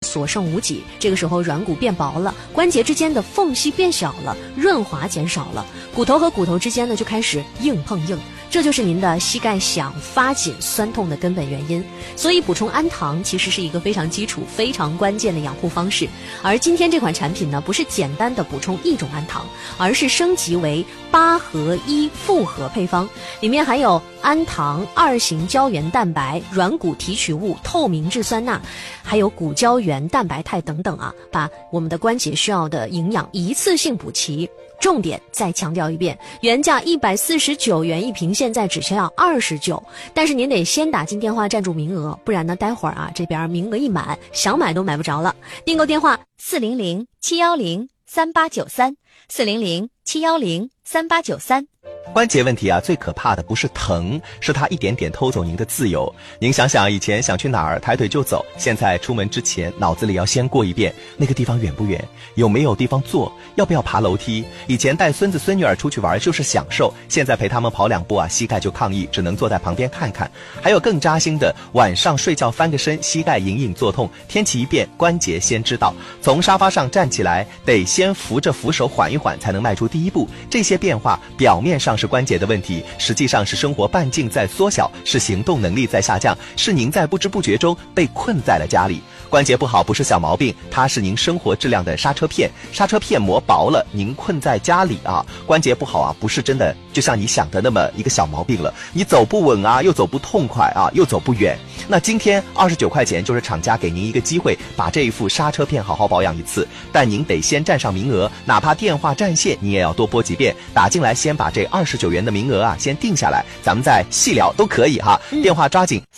所剩无几，这个时候软骨变薄了，关节之间的缝隙变小了，润滑减少了，骨头和骨头之间呢就开始硬碰硬，这就是您的膝盖响、发紧、酸痛的根本原因。所以补充氨糖其实是一个非常基础、非常关键的养护方式。而今天这款产品呢，不是简单的补充一种氨糖，而是升级为8合1复合配方，里面含有氨糖、2型胶原蛋白、软骨提取物、透明质酸钠，还有骨胶原蛋白肽等等啊，把我们的关节需要的营养一次性补齐。重点再强调一遍，原价149元一瓶，现在只需要29，但是您得先打进电话占住名额，不然呢待会儿啊这边名额一满，想买都买不着了。订购电话400-710-3893，400-710-3893。 关节问题啊，最可怕的不是疼，是它一点点偷走您的自由。您想想，以前想去哪儿抬腿就走，现在出门之前脑子里要先过一遍那个地方远不远，有没有地方坐，要不要爬楼梯。以前带孙子孙女儿出去玩就是享受，现在陪他们跑2步啊，膝盖就抗议，只能坐在旁边看看。还有更扎心的，晚上睡觉翻个身，膝盖隐隐作痛，天气一变，关节先知道，从沙发上站起来得先扶着扶手缓一缓，才能迈出第一步。这些变化表面上是关节的问题，实际上是生活半径在缩小，是行动能力在下降，是您在不知不觉中被困在了家里。关节不好不是小毛病，它是您生活质量的刹车片，刹车片磨薄了，您困在家里啊。关节不好啊，不是真的就像你想的那么一个小毛病了，你走不稳啊，又走不痛快啊，又走不远。那今天29块钱就是厂家给您一个机会，把这一副刹车片好好保养一次，但您得先占上名额，哪怕电话占线你也要多拨几遍，打进来先把这29元的名额啊先定下来，咱们再细聊都可以哈。电话抓紧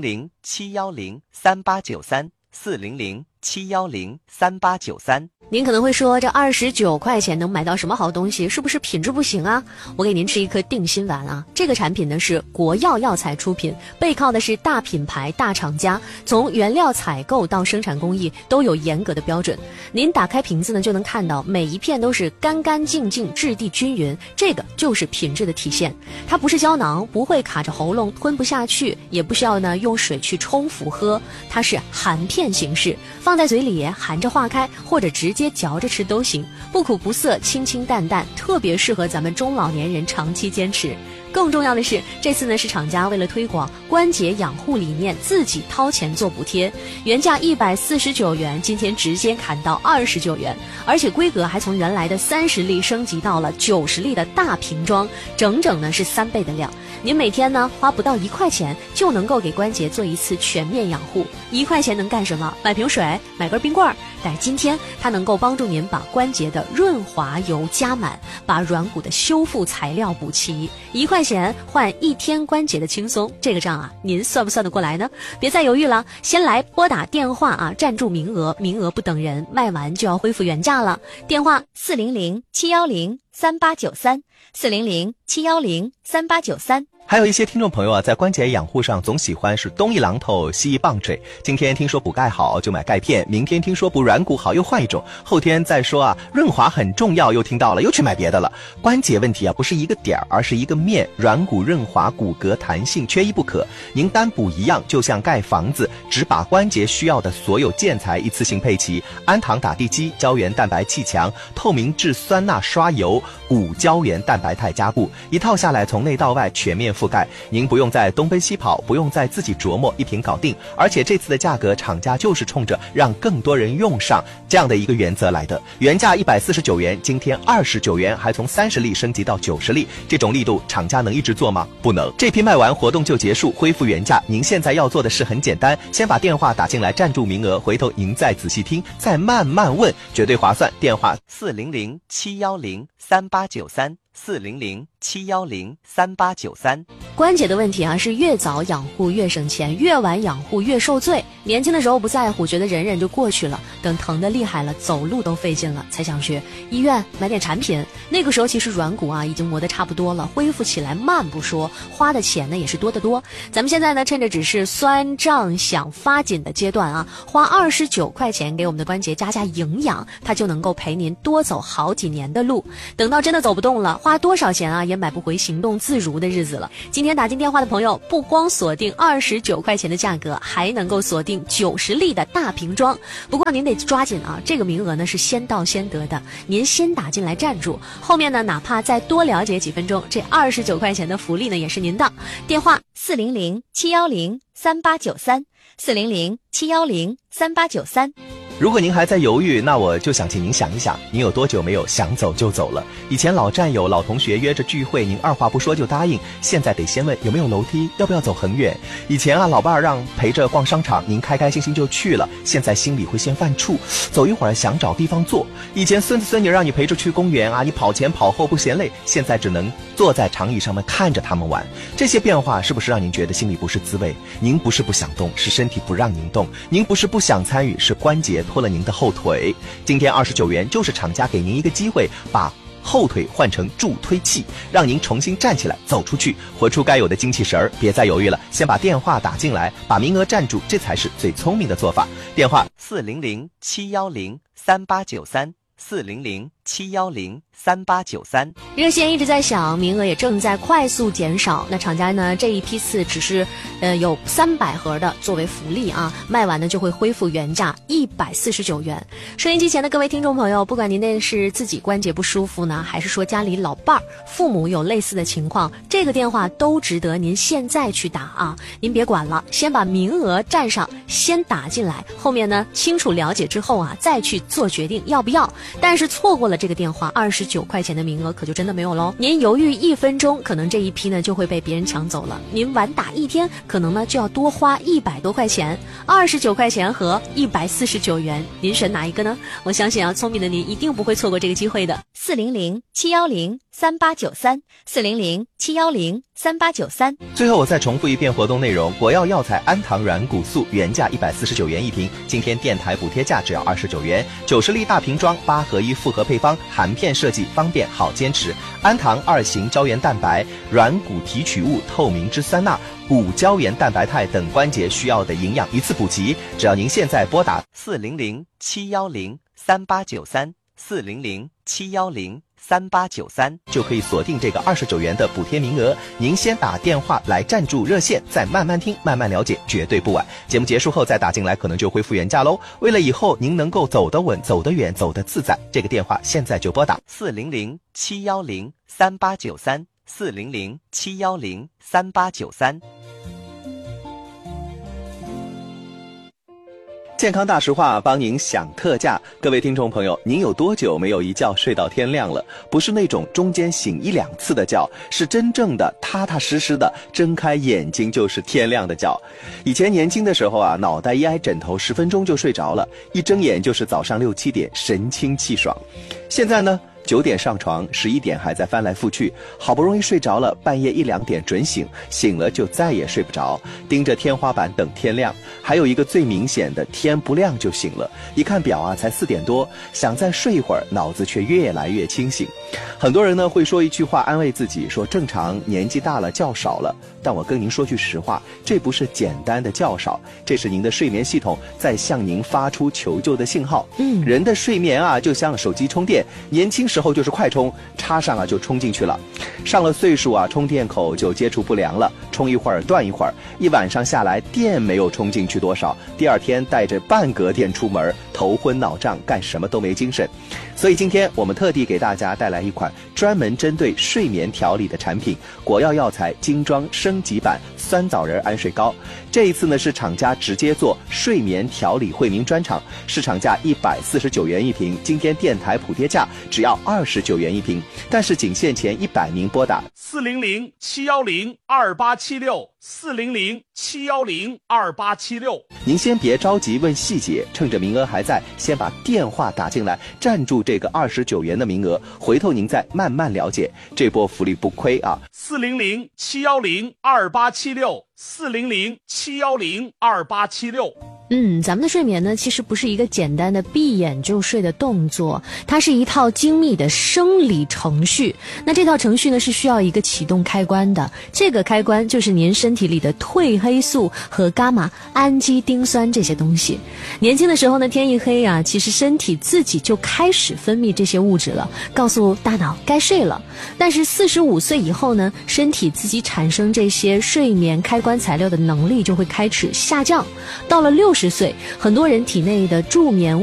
400-710-3893，400-710-3893。 您可能会说，这29块钱能买到什么好东西？是不是品质不行啊？我给您吃一颗定心丸啊！这个产品呢是国药药材出品，背靠的是大品牌、大厂家，从原料采购到生产工艺都有严格的标准。您打开瓶子呢，就能看到每一片都是干干净净、质地均匀，这个就是品质的体现。它不是胶囊，不会卡着喉咙吞不下去，也不需要呢用水去冲服喝，它是含片形式，放在嘴里含着化开，或者直接嚼着吃都行，不苦不涩，清清淡淡，特别适合咱们中老年人长期坚持。更重要的是，这次呢是厂家为了推广关节养护理念，自己掏钱做补贴，原价149元，今天直接砍到29元，而且规格还从原来的30粒升级到了90粒的大瓶装，整整呢是3倍的量。您每天呢花不到1块钱就能够给关节做一次全面养护。1块钱能干什么？买瓶水，买根冰棍。但是今天它能够帮助您把关节的润滑油加满，把软骨的修复材料补齐。1块钱换1天关节的轻松，这个账啊，您算不算得过来呢？别再犹豫了，先来拨打电话啊，占住名额，名额不等人，卖完就要恢复原价了。电话400-710-3893，400-710-3893。 还有一些听众朋友啊，在关节养护上总喜欢是东一榔头西一棒槌，今天听说补钙好就买钙片，明天听说补软骨好又换一种，后天再说啊润滑很重要又听到了又去买别的了。关节问题啊不是一个点儿，而是一个面，软骨润滑、骨骼弹性缺一不可。您单补一样就像盖房子，只把关节需要的所有建材一次性配齐，氨糖打地基，胶原蛋白气墙，透明质酸钠刷油，骨胶原蛋白肽加固，一套下来从内到外全面覆盖，您不用再东奔西跑，不用再自己琢磨，一瓶搞定。而且这次的价格，厂家就是冲着让更多人用上这样的一个原则来的。原价149元，今天29元，还从30粒升级到90粒，这种力度厂家能一直做吗？不能。这批卖完活动就结束，恢复原价。您现在要做的事很简单，先把电话打进来占住名额，回头您再仔细听，再慢慢问，绝对划算。电话400-710-3893，400-710-3893。 关节的问题啊，是越早养护越省钱，越晚养护越受罪。年轻的时候不在乎，觉得忍忍就过去了，等疼得厉害了，走路都费劲了，才想去医院买点产品。那个时候其实软骨啊已经磨得差不多了，恢复起来慢不说，花的钱呢也是多得多。咱们现在呢趁着只是酸胀想发紧的阶段啊，花29块钱给我们的关节加营养，它就能够陪您多走好几年的路。等到真的走不动了，花多少钱啊也也买不回行动自如的日子了。今天打进电话的朋友，不光锁定29块钱的价格，还能够锁定90粒的大瓶装。不过您得抓紧啊，这个名额呢是先到先得的，您先打进来站住，后面呢哪怕再多了解几分钟，这29块钱的福利呢也是您的。电话 400-710-3893，400-710-3893。 如果您还在犹豫，那我就想请您想一想，您有多久没有想走就走了？以前老战友、老同学约着聚会，您二话不说就答应，现在得先问有没有楼梯，要不要走很远。以前老伴儿让陪着逛商场，您开开心心就去了，现在心里会先犯怵，走一会儿想找地方坐。以前孙子孙女让你陪着去公园你跑前跑后不嫌累，现在只能坐在长椅上面看着他们玩。这些变化是不是让您觉得心里不是滋味？您不是不想动，是身体不让您动；您不是不想参与，是关节拖了您的后腿。今天29元就是厂家给您一个机会，把后腿换成助推器，让您重新站起来走出去，活出该有的精气神儿。别再犹豫了，先把电话打进来，把名额占住，这才是最聪明的做法。电话 400-710-3893，400-710-3893。 热线一直在响，名额也正在快速减少。那厂家呢这一批次只是有300盒的作为福利啊，卖完呢就会恢复原价149元。收音机前的各位听众朋友，不管您那是自己关节不舒服呢，还是说家里老伴儿、父母有类似的情况，这个电话都值得您现在去打啊！您别管了，先把名额占上，先打进来，后面呢清楚了解之后再去做决定要不要。但是错过了这个电话，29块钱的名额可就真的没有喽。您犹豫1分钟，可能这一批呢就会被别人抢走了。您晚打1天，可能呢就要多花100多块钱。29块钱和149元，您选哪一个呢？我相信聪明的您一定不会错过这个机会的。 400-710-3893，400-710-3893。 最后我再重复一遍活动内容：国药药材氨糖软骨素原价149元一瓶，今天电台补贴价只要29元，90粒大瓶装，8合1复合配方，含片设计，方便好坚持。氨糖2型胶原蛋白、软骨提取物、透明质酸钠、补胶原蛋白肽等关节需要的营养一次补齐。只要您现在拨打 400-710-3893，400-710-3893， 就可以锁定这个29元的补贴名额。您先打电话来站住热线，再慢慢听慢慢了解，绝对不晚。节目结束后再打进来，可能就恢复原价喽。为了以后您能够走得稳、走得远、走得自在，这个电话现在就拨打 400-710-3893，400-710-3893。 健康大实话帮您享特价。各位听众朋友，您有多久没有一觉睡到天亮了？不是那种中间醒1-2次的觉，是真正的踏踏实实的睁开眼睛就是天亮的觉。以前年轻的时候脑袋一挨枕头10分钟就睡着了，一睁眼就是早上6-7点，神清气爽。现在呢9点上床，11点还在翻来覆去，好不容易睡着了，半夜1-2点准醒，醒了就再也睡不着，盯着天花板等天亮。还有一个最明显的，天不亮就醒了，一看表才4点多，想再睡一会儿，脑子却越来越清醒。很多人呢会说一句话安慰自己，说正常年纪大了觉少了，但我跟您说句实话，这不是简单的觉少，这是您的睡眠系统在向您发出求救的信号。人的睡眠就像手机充电，年轻时候就是快充，插上就充进去了，上了岁数充电口就接触不良了，充一会儿断一会儿，一晚上下来电没有充进去多少，第二天带着半格电出门，头昏脑胀，干什么都没精神。所以今天我们特地给大家带来一款专门针对睡眠调理的产品，国药药材精装升级版酸枣仁安睡膏。这一次呢是厂家直接做睡眠调理惠民专场，市场价149元一瓶，今天电台补贴价只要29元一瓶，但是仅限前100名拨打 400-710-2876，400-710-2876。 您先别着急问细节，趁着名额还在，先把电话打进来，占住这个29元的名额，回头您再慢慢了解，这波福利不亏 400-710-2876，400-710-2876。 咱们的睡眠呢，其实不是一个简单的闭眼就睡的动作，它是一套精密的生理程序。那这套程序呢，是需要一个启动开关的，这个开关就是您身体里的褪黑素和伽马氨基丁酸这些东西。年轻的时候呢，天一黑啊，其实身体自己就开始分泌这些物质了，告诉大脑该睡了。但是45岁以后呢，身体自己产生这些睡眠开关材料的能力就会开始下降。到了60岁，很多人体内的助眠